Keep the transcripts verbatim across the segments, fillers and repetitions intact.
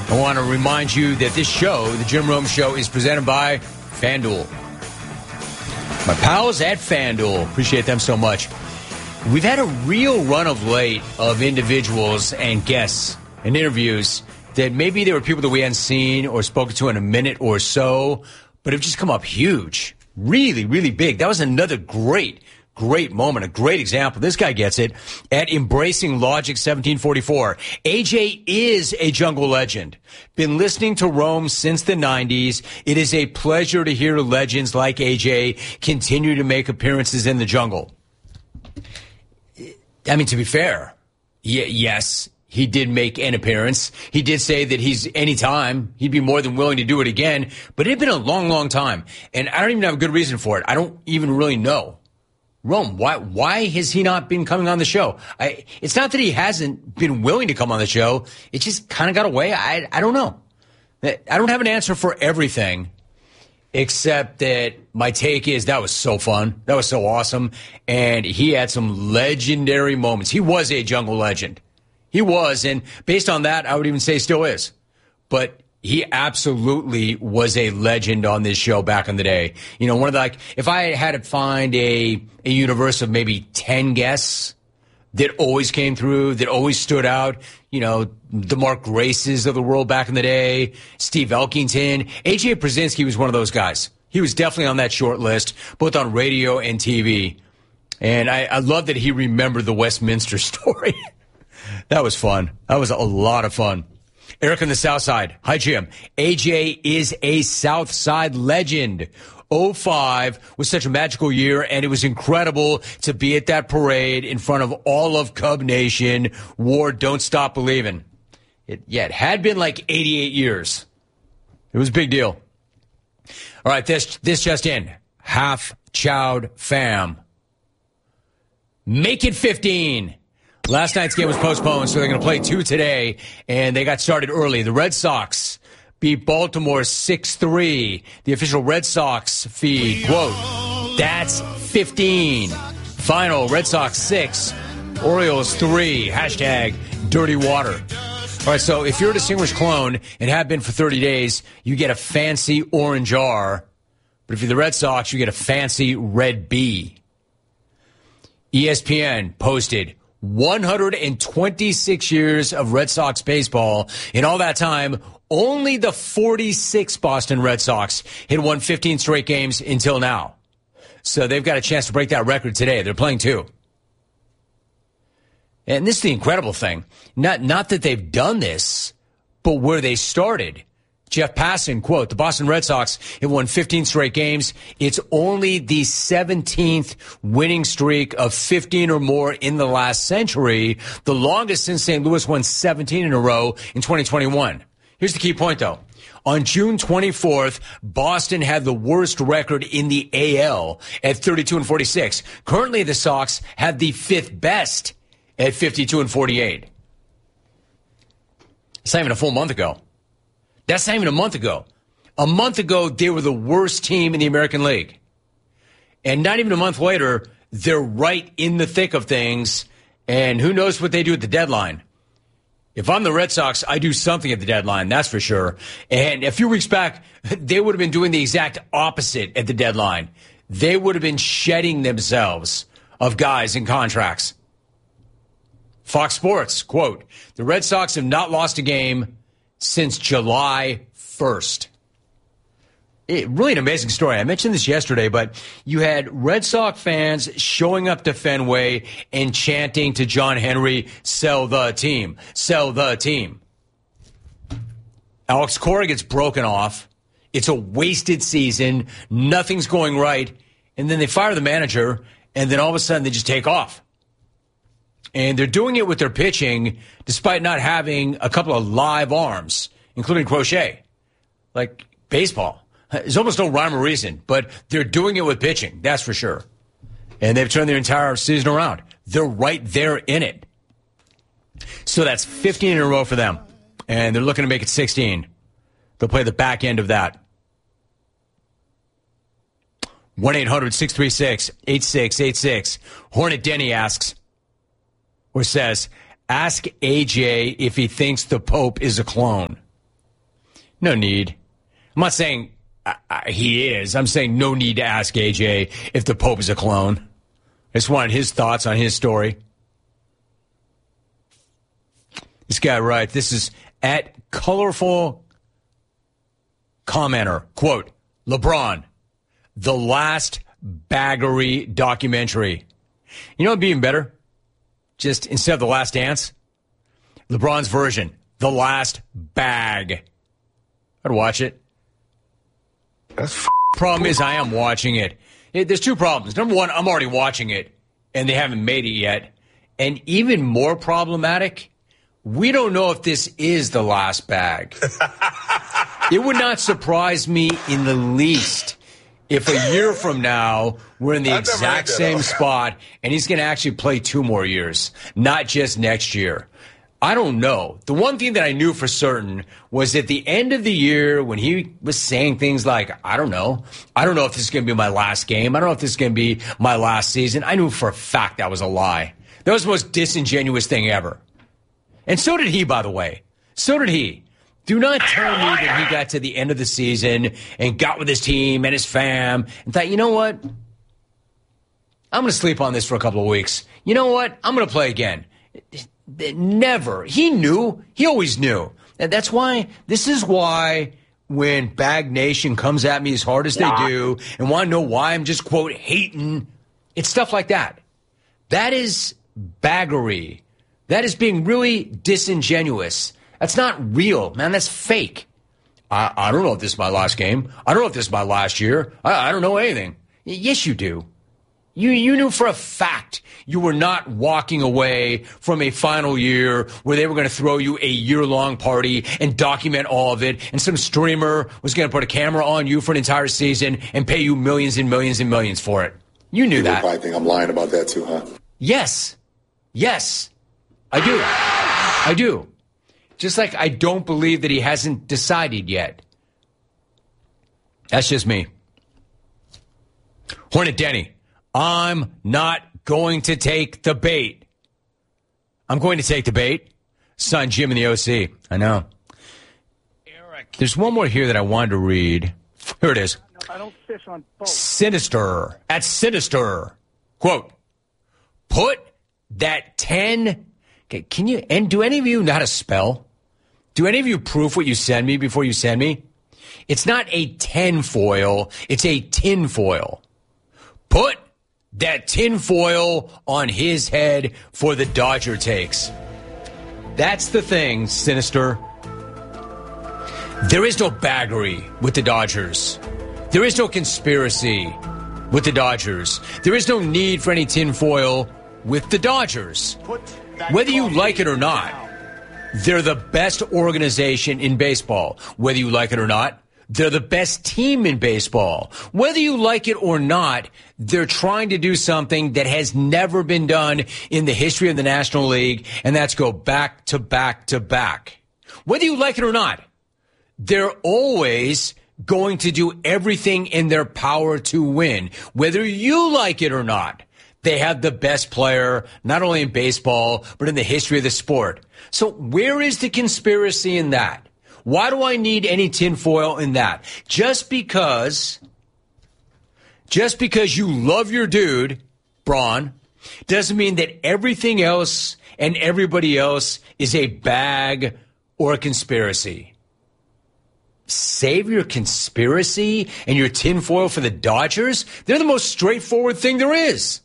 I want to remind you that this show, the Jim Rome Show, is presented by FanDuel. My pals at FanDuel, appreciate them so much. We've had a real run of late of individuals and guests and interviews that maybe there were people that we hadn't seen or spoken to in a minute or so, but have just come up huge. Really, really big. That was another great Great moment, a great example. This guy gets it at Embracing Logic seventeen forty-four. A J is a jungle legend. Been listening to Rome since the nineties. It is a pleasure to hear legends like A J continue to make appearances in the jungle. I mean, to be fair, y- yes, he did make an appearance. He did say that he's anytime, he'd be more than willing to do it again. But it had been a long, long time. And I don't even have a good reason for it. I don't even really know. Rome, why why has he not been coming on the show? I, it's not that he hasn't been willing to come on the show. It just kind of got away. I I don't know. I don't have an answer for everything, except that my take is that was so fun. That was so awesome. And he had some legendary moments. He was a jungle legend. He was. And based on that, I would even say still is. But he absolutely was a legend on this show back in the day. You know, one of the, like, if I had to find a, a universe of maybe ten guests that always came through, that always stood out, you know, the Mark Graces of the world back in the day, Steve Elkington, A J Brzezinski was one of those guys. He was definitely on that short list, both on radio and T V. And I, I love that he remembered the Westminster story. That was fun. That was a lot of fun. Eric on the South Side. Hi, Jim. A J is a South Side legend. oh five was such a magical year, and it was incredible to be at that parade in front of all of Cub Nation. War, don't stop believing. It, yeah, it had been like eighty-eight years. It was a big deal. All right, this, this just in. Half Chowd fam. Make it fifteen. Last night's game was postponed, so they're going to play two today, and they got started early. The Red Sox beat Baltimore six three. The official Red Sox feed, quote, that's fifteen. Final, Red Sox six, Orioles three. Hashtag dirty water. All right, so if you're a Distinguished clone and have been for thirty days, you get a fancy orange R. But if you're the Red Sox, you get a fancy red B. E S P N posted one hundred twenty-six years of Red Sox baseball. In all that time, only the forty-six Boston Red Sox had won fifteen straight games until now. So they've got a chance to break that record today. They're playing two. And this is the incredible thing. Not, not that they've done this, but where they started. Jeff Passan, quote, the Boston Red Sox have won fifteen straight games. It's only the seventeenth winning streak of fifteen or more in the last century, the longest since Saint Louis won seventeen in a row in twenty twenty-one. Here's the key point, though. On June twenty-fourth, Boston had the worst record in the A L at thirty-two and forty-six. Currently, the Sox have the fifth best at fifty-two and forty-eight. It's not even a full month ago. That's not even a month ago. A month ago, they were the worst team in the American League. And not even a month later, they're right in the thick of things. And who knows what they do at the deadline. If I'm the Red Sox, I do something at the deadline, that's for sure. And a few weeks back, they would have been doing the exact opposite at the deadline. They would have been shedding themselves of guys in contracts. Fox Sports, quote, the Red Sox have not lost a game since July first. It, really an amazing story. I mentioned this yesterday, but you had Red Sox fans showing up to Fenway and chanting to John Henry, sell the team, sell the team. Alex Cora gets broken off. It's a wasted season. Nothing's going right. And then they fire the manager, and then all of a sudden they just take off. And they're doing it with their pitching despite not having a couple of live arms, including Crochet. Like baseball. There's almost no rhyme or reason, but they're doing it with pitching, that's for sure. And they've turned their entire season around. They're right there in it. So that's fifteen in a row for them. And they're looking to make it sixteen. They'll play the back end of that. one eight hundred six three six eight six eight six. Hornet Denny asks, or says, ask A J if he thinks the Pope is a clone. No need. I'm not saying uh, uh, he is. I'm saying no need to ask A J if the Pope is a clone. I just wanted his thoughts on his story. This guy writes, this is at Colorful Commenter. Quote, LeBron, the last baggery documentary. You know what would be even better? Just instead of The Last Dance, LeBron's version, The Last Bag. I'd watch it. That's f- Problem is, I am watching it. it. There's two problems. Number one, I'm already watching it, and they haven't made it yet. And even more problematic, we don't know if this is the last bag. It would not surprise me in the least if a year from now we're in the I've exact same spot and he's going to actually play two more years, not just next year. I don't know. The one thing that I knew for certain was at the end of the year when he was saying things like, I don't know. I don't know if this is going to be my last game. I don't know if this is going to be my last season. I knew for a fact that was a lie. That was the most disingenuous thing ever. And so did he, by the way. So did he. Do not tell me that he got to the end of the season and got with his team and his fam and thought, you know what? I'm going to sleep on this for a couple of weeks. You know what? I'm going to play again. Never. He knew. He always knew. And that's why, this is why when Bag Nation comes at me as hard as they do and want to know why I'm just, quote, hating, it's stuff like that. That is baggery. That is being really disingenuous. That's not real, man. That's fake. I, I don't know if this is my last game. I don't know if this is my last year. I, I don't know anything. Yes, you do. You you knew for a fact you were not walking away from a final year where they were going to throw you a year-long party and document all of it, and some streamer was going to put a camera on you for an entire season and pay you millions and millions and millions for it. You knew People that. probably think I'm lying about that too, huh? Yes. Yes. I do. I do. Just like I don't believe that he hasn't decided yet. That's just me. Hornet Denny, I'm not going to take the bait. I'm going to take the bait. Son Jim in the O C. I know. Eric. There's one more here that I wanted to read. Here it is. I don't fish on boats. Sinister. At Sinister. Quote, put that ten... Okay, can you... And do any of you know how to spell? Do any of you proof what you send me before you send me? It's not a tin foil. It's a tin foil. Put that tin foil on his head for the Dodger takes. That's the thing, Sinister. There is no baggery with the Dodgers. There is no conspiracy with the Dodgers. There is no need for any tin foil with the Dodgers. Whether you like it or not, they're the best organization in baseball. Whether you like it or not, they're the best team in baseball. Whether you like it or not, they're trying to do something that has never been done in the history of the National League, and that's go back to back to back. Whether you like it or not, they're always going to do everything in their power to win. Whether you like it or not, they have the best player, not only in baseball, but in the history of the sport. So where is the conspiracy in that? Why do I need any tinfoil in that? Just because, just because you love your dude, Braun, doesn't mean that everything else and everybody else is a bag or a conspiracy. Save your conspiracy and your tinfoil for the Dodgers? They're the most straightforward thing there is.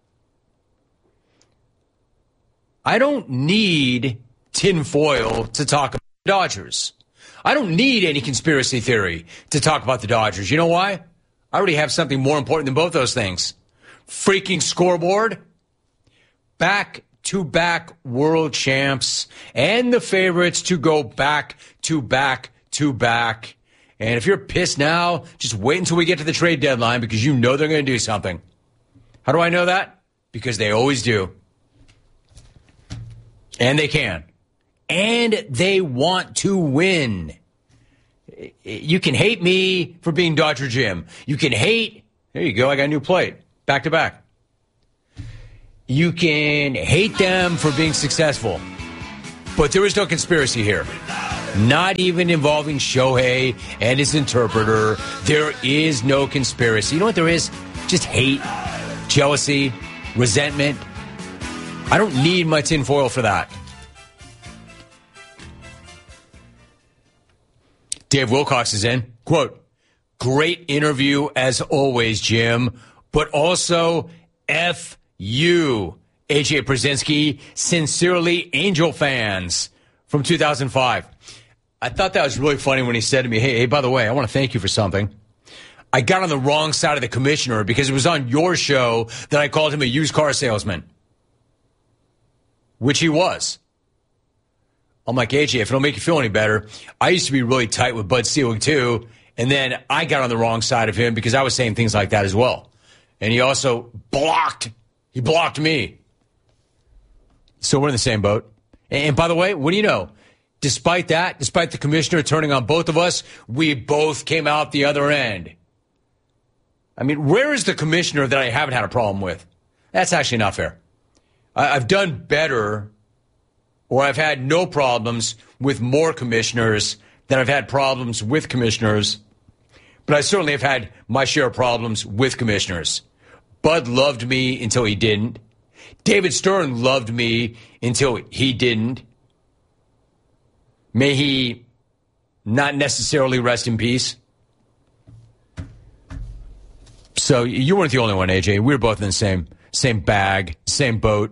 I don't need tinfoil to talk about the Dodgers. I don't need any conspiracy theory to talk about the Dodgers. You know why? I already have something more important than both those things. Freaking scoreboard, back-to-back world champs, and the favorites to go back-to-back-to-back. And if you're pissed now, just wait until we get to the trade deadline because you know they're going to do something. How do I know that? Because they always do. And they can. And they want to win. You can hate me for being Dodger Jim. You can hate, there you go, I got a new plate. Back to back. You can hate them for being successful. But there is no conspiracy here. not even involving Shohei and his interpreter. There is no conspiracy. You know what there is? Just hate, jealousy, resentment. I don't need my tinfoil for that. Dave Wilcox is in. Quote, great interview as always, Jim, but also F you, A J Brzezinski. Sincerely, Angel fans from two thousand five. I thought that was really funny when he said to me, hey, hey, by the way, I want to thank you for something. I got on the wrong side of the commissioner because it was on your show that I called him a used car salesman, which he was. I'm like, A J, if it'll make you feel any better, I used to be really tight with Bud Selig too, and then I got on the wrong side of him because I was saying things like that as well. And he also blocked, he blocked me. So we're in the same boat. And by the way, what do you know? Despite that, despite the commissioner turning on both of us, we both came out the other end. I mean, where is the commissioner that I haven't had a problem with? That's actually not fair. I've done better, or I've had no problems with more commissioners than I've had problems with commissioners. But I certainly have had my share of problems with commissioners. Bud loved me until he didn't. David Stern loved me until he didn't. May he not necessarily rest in peace. So you weren't the only one, A J. We were both in the same same bag, same boat.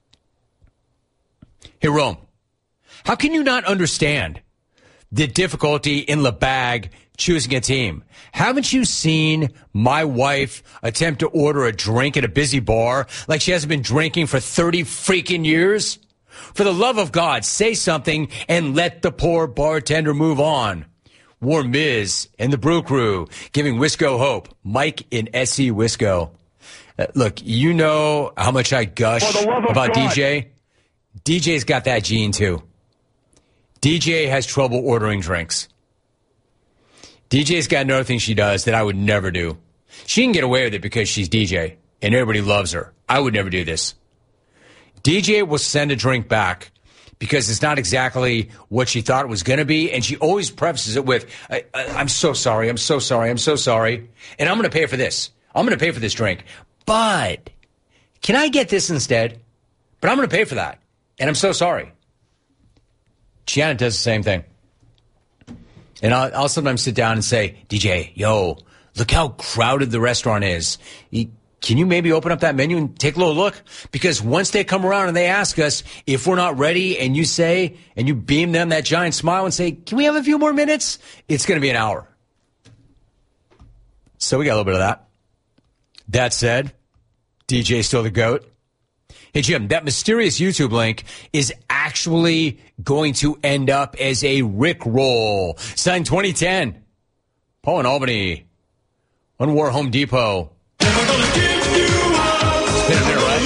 Hey, Rome, how can you not understand the difficulty in the bag choosing a team? Haven't you seen my wife attempt to order a drink at a busy bar like she hasn't been drinking for thirty freaking years? For the love of God, say something and let the poor bartender move on. War Miz and the Brew Crew giving Wisco hope. Mike in S C Wisco. Uh, look, you know how much I gush about God. D J. D J's got that gene too. D J has trouble ordering drinks. D J's got another thing she does that I would never do. She can get away with it because she's D J and everybody loves her. I would never do this. D J will send a drink back because it's not exactly what she thought it was going to be, and she always prefaces it with, I, I, I'm so sorry, I'm so sorry, I'm so sorry, and I'm going to pay for this. I'm going to pay for this drink. But can I get this instead? But I'm going to pay for that, and I'm so sorry. Gianna does the same thing. And I'll, I'll sometimes sit down and say, D J, yo, look how crowded the restaurant is. You, Can you maybe open up that menu and take a little look? Because once they come around and they ask us if we're not ready, and you say, and you beam them that giant smile and say, can we have a few more minutes? It's going to be an hour. So we got a little bit of that. That said, D J's still the GOAT. Hey, Jim, that mysterious YouTube link is actually going to end up as a Rickroll. Signed twenty ten. Paul in Albany. Unwar Home Depot. Never gonna give you up. There, right?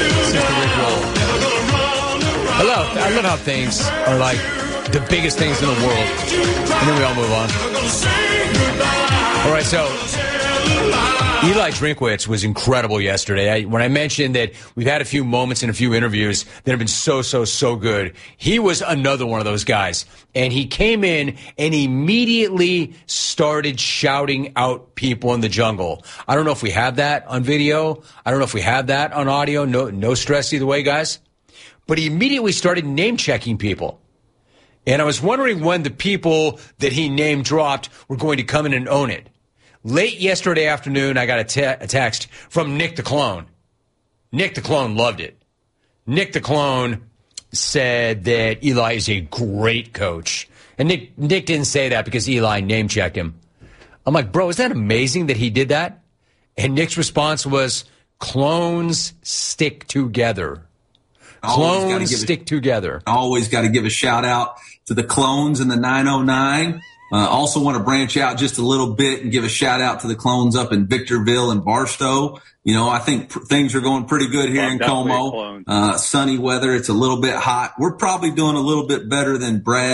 I love, I love how things are like the biggest things in the world. And then we all move on. All right, so Eli Drinkwitz was incredible yesterday. I, when I mentioned that we've had a few moments in a few interviews that have been so, so, so good, he was another one of those guys. And he came in and immediately started shouting out people in the jungle. I don't know if we have that on video. I don't know if we have that on audio. No, no stress either way, guys. But he immediately started name-checking people. And I was wondering when the people that he name-dropped were going to come in and own it. Late yesterday afternoon, I got a, te- a text from Nick the Clone. Nick the Clone loved it. Nick the Clone said that Eli is a great coach. And Nick, Nick didn't say that because Eli name-checked him. I'm like, bro, is that amazing that he did that? And Nick's response was, clones stick together. Clones stick a, together. Always got to give a shout-out to the clones in the nine oh nine. Uh, also want to branch out just a little bit and give a shout out to the clones up in Victorville and Barstow. You know, I think pr- things are going pretty good here oh, in Como. Uh, sunny weather. It's a little bit hot. We're probably doing a little bit better than Brad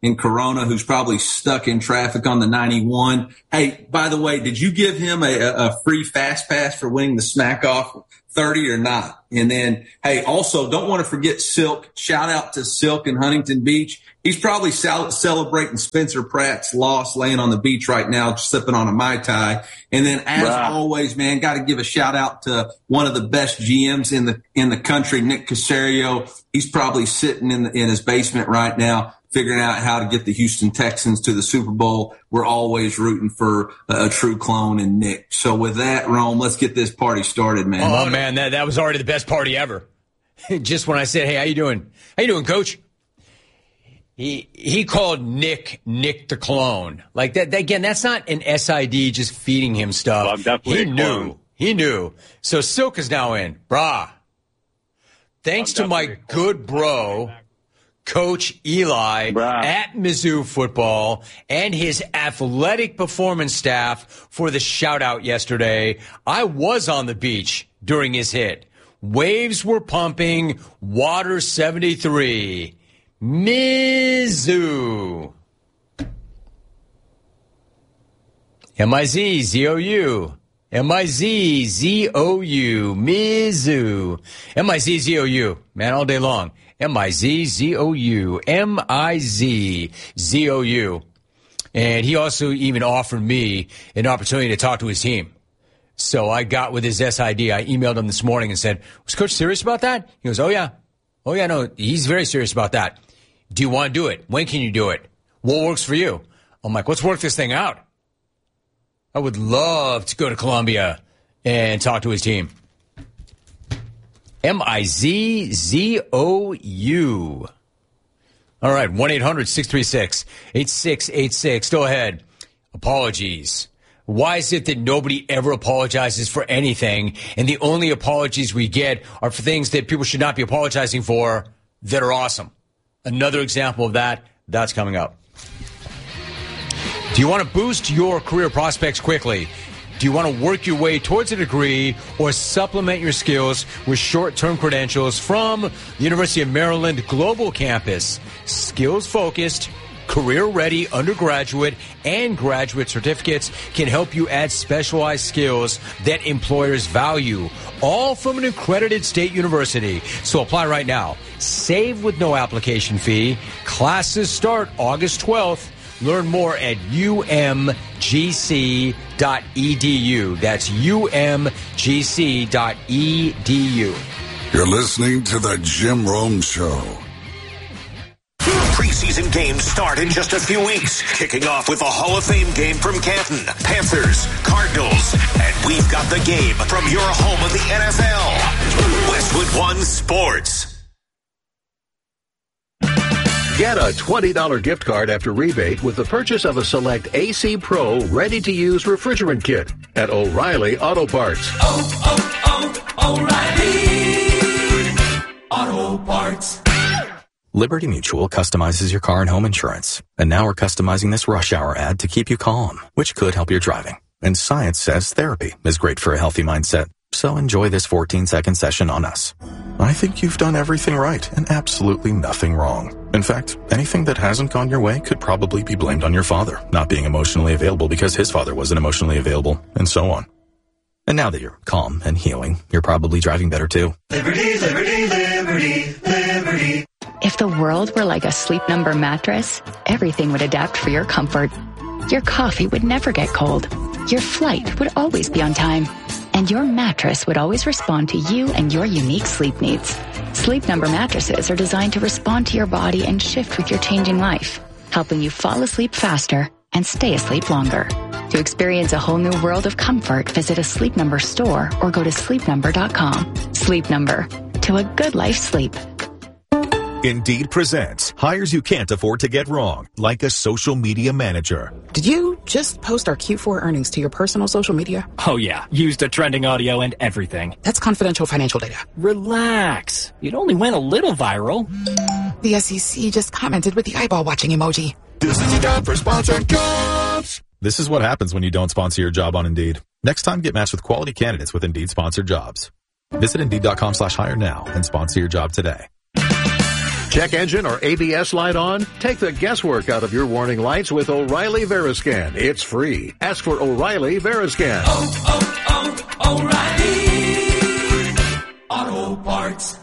in Corona who's probably stuck in traffic on the ninety-one. Hey, by the way, did you give him a, a free fast pass for winning the Smack Off thirty or not? And then, hey, also don't want to forget Silk. Shout out to Silk in Huntington Beach. He's probably sal- celebrating Spencer Pratt's loss, laying on the beach right now, sipping on a Mai Tai. And then, as wow. always, man, got to give a shout out to one of the best G Ms in the in the country, Nick Caserio. He's probably sitting in the, in his basement right now, figuring out how to get the Houston Texans to the Super Bowl. We're always rooting for a, a true clone in Nick. So with that, Rome, let's get this party started, man. Oh, man, that, that was already the best party ever. Just when I said, hey, how you doing? How you doing, Coach? He he called Nick Nick the clone. Like that, that again, that's not an S I D just feeding him stuff. Well, I'm definitely he a knew. clone. He knew. So Silk is now in. Brah. Thanks I'm to my good bro, Coach Eli Brah. at Mizzou Football and his athletic performance staff for the shout out yesterday. I was on the beach during his hit. Waves were pumping, water seventy-three. Mizzou. M I Z Z O U. M I Z Z O U. Mizzou. M I Z Z O U. Man, all day long. M I Z Z O U. M I Z Z O U. And he also even offered me an opportunity to talk to his team. So I got with his S I D. I emailed him this morning and said, was Coach serious about that? He goes, oh, yeah. Oh, yeah, no, he's very serious about that. Do you want to do it? When can you do it? What works for you? I'm like, let's work this thing out. I would love to go to Columbia and talk to his team. M I Z Z O U. All right, one eight hundred six three six eight six eight six. Go ahead. Apologies. Why is it that nobody ever apologizes for anything, and the only apologies we get are for things that people should not be apologizing for that are awesome? Another example of that, that's coming up. Do you want to boost your career prospects quickly? Do you want to work your way towards a degree or supplement your skills with short-term credentials from the University of Maryland Global Campus? Skills-focused, career-ready undergraduate and graduate certificates can help you add specialized skills that employers value, all from an accredited state university. So apply right now. Save with no application fee. Classes start August twelfth. Learn more at U M G C dot E D U. That's U M G C dot E D U. You're listening to The Jim Rome Show. Preseason games start in just a few weeks, kicking off with a Hall of Fame game from Canton, Panthers, Cardinals, and we've got the game from your home of the N F L, Westwood One Sports. Get a twenty dollars gift card after rebate with the purchase of a select A C Pro ready-to-use refrigerant kit at O'Reilly Auto Parts. Oh, oh, oh, O'Reilly Auto Parts. Liberty Mutual customizes your car and home insurance. And now we're customizing this rush hour ad to keep you calm, which could help your driving. And science says therapy is great for a healthy mindset. So enjoy this fourteen-second session on us. I think you've done everything right and absolutely nothing wrong. In fact, anything that hasn't gone your way could probably be blamed on your father not being emotionally available because his father wasn't emotionally available, and so on. And now that you're calm and healing, you're probably driving better too. Liberty, liberty, liberty, liberty. If the world were like a Sleep Number mattress, everything would adapt for your comfort. Your coffee would never get cold. Your flight would always be on time. And your mattress would always respond to you and your unique sleep needs. Sleep Number mattresses are designed to respond to your body and shift with your changing life, helping you fall asleep faster and stay asleep longer. To experience a whole new world of comfort, visit a Sleep Number store or go to sleep number dot com. Sleep Number. To a good life sleep. Indeed presents hires you can't afford to get wrong, like a social media manager. Did you just post our Q four earnings to your personal social media? Oh yeah, used a trending audio and everything. That's confidential financial data. Relax. It only went a little viral. The S E C just commented with the eyeball watching emoji. This is a job for sponsored jobs. This is what happens when you don't sponsor your job on Indeed. Next time, get matched with quality candidates with Indeed sponsored jobs. Visit Indeed dot com slash hire now and sponsor your job today. Check engine or A B S light on? Take the guesswork out of your warning lights with O'Reilly Veriscan. It's free. Ask for O'Reilly Veriscan. Oh, oh, oh, O'Reilly Auto Parts.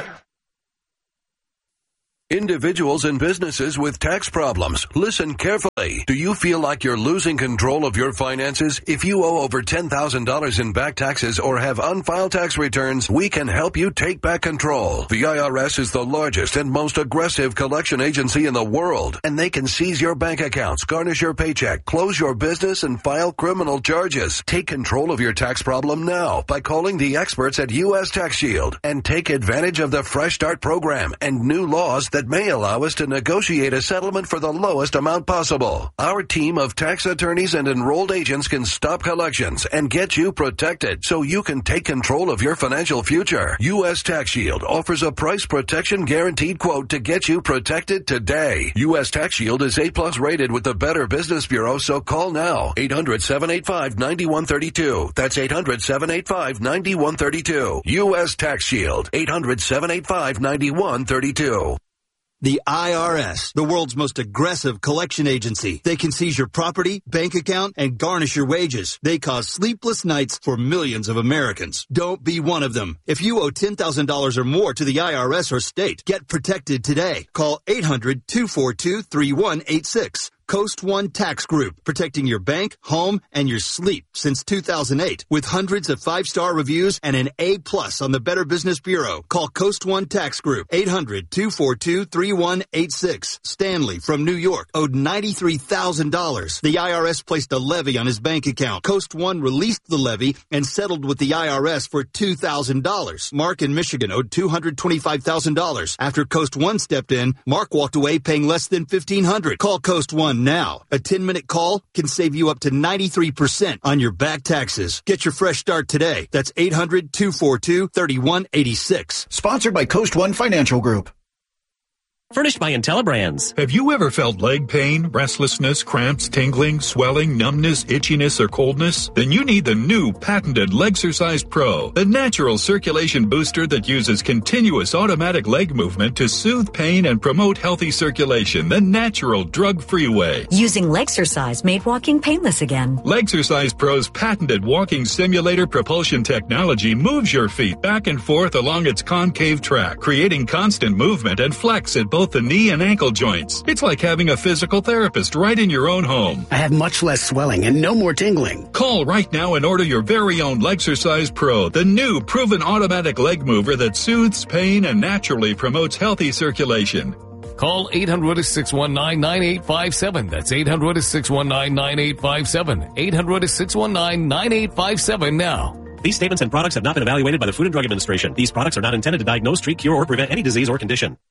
Individuals and businesses with tax problems, listen carefully. Do you feel like you're losing control of your finances? If you owe over ten thousand dollars in back taxes or have unfiled tax returns, we can help you take back control. The I R S is the largest and most aggressive collection agency in the world, and they can seize your bank accounts, garnish your paycheck, close your business, and file criminal charges. Take control of your tax problem now by calling the experts at U S Tax Shield and take advantage of the Fresh Start program and new laws that may allow us to negotiate a settlement for the lowest amount possible. Our team of tax attorneys and enrolled agents can stop collections and get you protected so you can take control of your financial future. U S Tax Shield offers a price protection guaranteed quote to get you protected today. U S Tax Shield is A plus rated with the Better Business Bureau, so call now. eight hundred, seven eight five, nine one three two. That's eight hundred, seven eight five, nine one three two. U S Tax Shield. eight hundred, seven eight five, nine one three two. The I R S, the world's most aggressive collection agency. They can seize your property, bank account, and garnish your wages. They cause sleepless nights for millions of Americans. Don't be one of them. If you owe ten thousand dollars or more to the I R S or state, get protected today. Call eight hundred, two four two, three one eight six. Coast One Tax Group, protecting your bank, home, and your sleep since two thousand eight. With hundreds of five-star reviews and an A plus on the Better Business Bureau. Call Coast One Tax Group, eight hundred, two four two, three one eight six. Stanley from New York owed ninety-three thousand dollars. The I R S placed a levy on his bank account. Coast One released the levy and settled with the I R S for two thousand dollars. Mark in Michigan owed two hundred twenty-five thousand dollars. After Coast One stepped in, Mark walked away paying less than fifteen hundred dollars. Call Coast One now. A ten-minute call can save you up to ninety-three percent on your back taxes. Get your fresh start today. That's eight hundred, two four two, three one eight six. Sponsored by Coast One Financial Group. Furnished by IntelliBrands. Have you ever felt leg pain, restlessness, cramps, tingling, swelling, numbness, itchiness, or coldness? Then you need the new patented Legsercise Pro, the natural circulation booster that uses continuous automatic leg movement to soothe pain and promote healthy circulation the natural drug-free way. Using Legsercise made walking painless again. Legsercise Pro's patented walking simulator propulsion technology moves your feet back and forth along its concave track, creating constant movement and flex at both the knee and ankle joints. It's like having a physical therapist right in your own home. I have much less swelling and no more tingling. Call right now and order your very own Legsercise Pro, the new proven automatic leg mover that soothes pain and naturally promotes healthy circulation. Call eight hundred, six one nine, nine eight five seven. That's eight hundred, six one nine, nine eight five seven. eight hundred, six one nine, nine eight five seven now. These statements and products have not been evaluated by the Food and Drug Administration. These products are not intended to diagnose, treat, cure, or prevent any disease or condition.